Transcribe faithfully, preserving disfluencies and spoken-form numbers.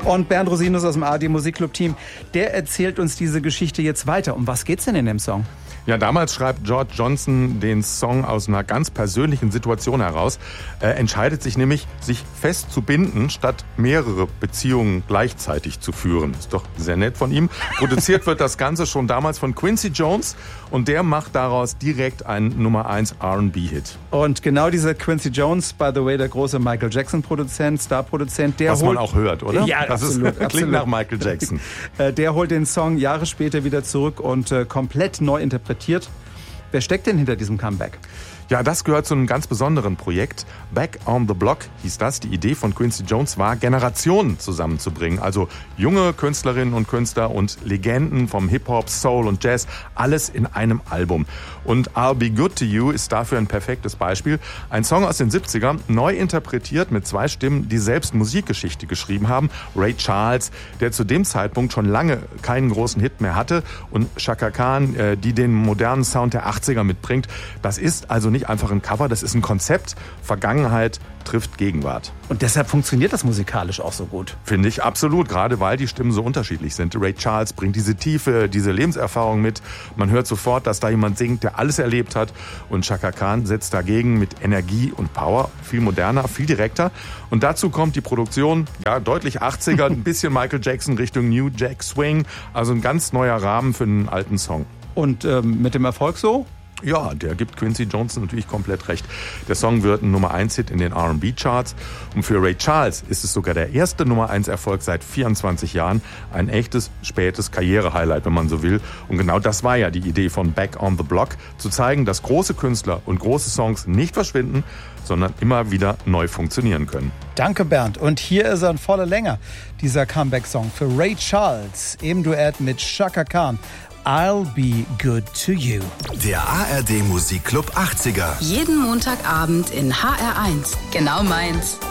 Und Bernd Rosinus aus dem A R D Musikclub-Team, der erzählt uns diese Geschichte jetzt weiter. Um was geht's denn in dem Song? Ja, damals schreibt George Johnson den Song aus einer ganz persönlichen Situation heraus. Er entscheidet sich nämlich, sich fest zu binden, statt mehrere Beziehungen gleichzeitig zu führen. Ist doch sehr nett von ihm. Produziert wird das Ganze schon damals von Quincy Jones und der macht daraus direkt einen Nummer eins R and B-Hit. Und genau dieser Quincy Jones, by the way, der große Michael Jackson-Produzent, Star-Produzent, der Was holt... man auch hört, oder? Ja, das absolut, ist, klingt absolut. nach Michael Jackson. Der holt den Song Jahre später wieder zurück und äh, komplett neu interpretiert. Wer steckt denn hinter diesem Comeback? Ja, das gehört zu einem ganz besonderen Projekt. Back on the Block hieß das. Die Idee von Quincy Jones war, Generationen zusammenzubringen. Also junge Künstlerinnen und Künstler und Legenden vom Hip-Hop, Soul und Jazz. Alles in einem Album. Und I'll Be Good to You ist dafür ein perfektes Beispiel. Ein Song aus den siebzigern, neu interpretiert mit zwei Stimmen, die selbst Musikgeschichte geschrieben haben. Ray Charles, der zu dem Zeitpunkt schon lange keinen großen Hit mehr hatte. Und Chaka Khan, die den modernen Sound der achtziger mitbringt. Das ist also nicht einfach ein Cover, das ist ein Konzept. Vergangenheit trifft Gegenwart. Und deshalb funktioniert das musikalisch auch so gut. Finde ich absolut, gerade weil die Stimmen so unterschiedlich sind. Ray Charles bringt diese Tiefe, diese Lebenserfahrung mit. Man hört sofort, dass da jemand singt, der alles erlebt hat. Und Chaka Khan setzt dagegen mit Energie und Power, viel moderner, viel direkter. Und dazu kommt die Produktion, ja, deutlich achtziger, ein bisschen Michael Jackson Richtung New Jack Swing. Also ein ganz neuer Rahmen für einen alten Song. Und ähm, mit dem Erfolg so? Ja, der gibt Quincy Johnson natürlich komplett recht. Der Song wird ein Nummer eins Hit in den R and B-Charts. Und für Ray Charles ist es sogar der erste Nummer eins Erfolg seit vierundzwanzig Jahren. Ein echtes, spätes Karriere-Highlight, wenn man so will. Und genau das war ja die Idee von Back on the Block, zu zeigen, dass große Künstler und große Songs nicht verschwinden, sondern immer wieder neu funktionieren können. Danke, Bernd. Und hier ist er in voller Länge, dieser Comeback-Song für Ray Charles im Duett mit Chaka Khan. I'll Be Good to You. Der A R D Musikclub achtziger. Jeden Montagabend in H R eins. Genau meins.